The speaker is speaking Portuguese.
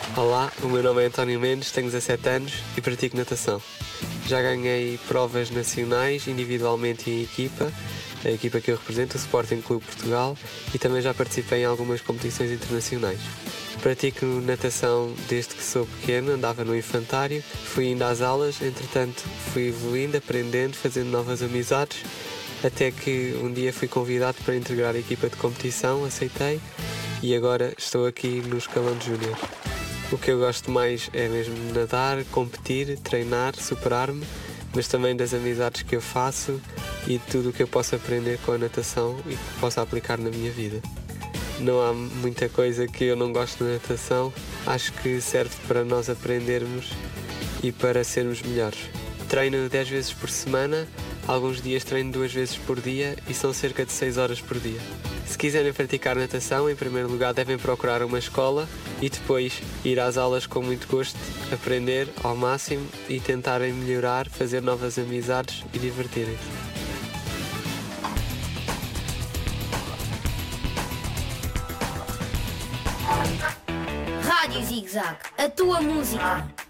Olá, o meu nome é António Mendes, tenho 17 anos e pratico natação. Já ganhei provas nacionais, individualmente e em equipa, a equipa que eu represento, o Sporting Clube Portugal, e também já participei em algumas competições internacionais. Pratico natação desde que sou pequeno, andava no infantário, fui indo às aulas, entretanto fui evoluindo, aprendendo, fazendo novas amizades, até que um dia fui convidado para integrar a equipa de competição, aceitei e agora estou aqui no escalão de júnior. O que eu gosto mais é mesmo nadar, competir, treinar, superar-me, mas também das amizades que eu faço e de tudo o que eu posso aprender com a natação e que possa aplicar na minha vida. Não há muita coisa que eu não gosto na natação, acho que serve para nós aprendermos e para sermos melhores. Treino 10 vezes por semana, alguns dias treino 2 vezes por dia e são cerca de 6 horas por dia. Se quiserem praticar natação, em primeiro lugar devem procurar uma escola e depois ir às aulas com muito gosto, aprender ao máximo e tentarem melhorar, fazer novas amizades e divertirem-se. Rádio Zig Zag, a tua música.